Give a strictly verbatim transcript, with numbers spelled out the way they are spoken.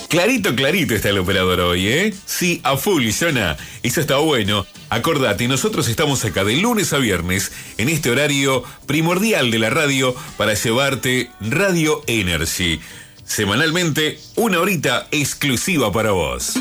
Clarito, clarito está el operador hoy, ¿eh? Sí, a full, Jonah. Eso está bueno. Acordate, nosotros estamos acá de lunes a viernes en este horario primordial de la radio para llevarte Radio Energy. Semanalmente, una horita exclusiva para vos.